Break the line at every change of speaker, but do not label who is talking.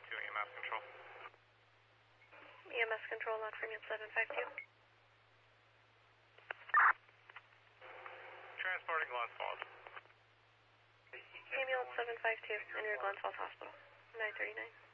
to EMS control.
EMS control, lock for unit 752.
Transporting Glens Falls.
Ambulance 752, near Glens Falls Hospital, 939.